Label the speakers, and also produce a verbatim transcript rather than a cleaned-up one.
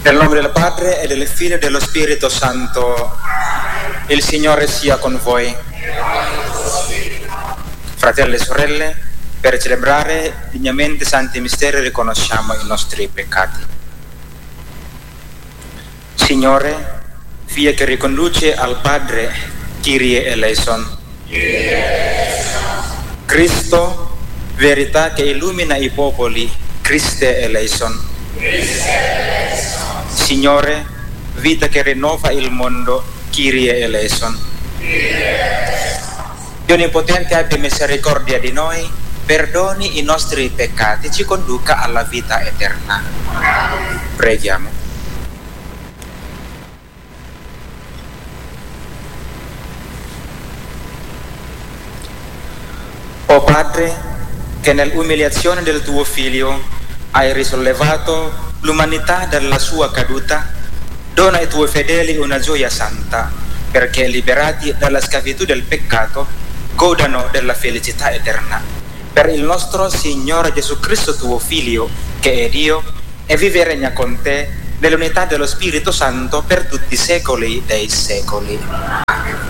Speaker 1: Nel nome del Padre e del Figlio e dello Spirito Santo, il Signore sia con voi. Fratelli e sorelle, per celebrare dignamente i santi misteri riconosciamo i nostri peccati. Signore, via che riconduce al Padre, Kyrie eleison. Cristo, verità che illumina i popoli, Christe eleison. Signore, vita che rinnova il mondo, Kyrie eleison. Dio Onnipotente abbia misericordia di noi, perdoni i nostri peccati, ci conduca alla vita eterna. Preghiamo. O Padre, che nell'umiliazione del tuo Figlio hai risollevato l'umanità dalla sua caduta, dona ai tuoi fedeli una gioia santa, perché liberati dalla schiavitù del peccato, godano della felicità eterna. Per il nostro Signore Gesù Cristo, tuo Figlio, che è Dio, e vive e regna con te, nell'unità dello Spirito Santo, per tutti i secoli dei secoli. Amen.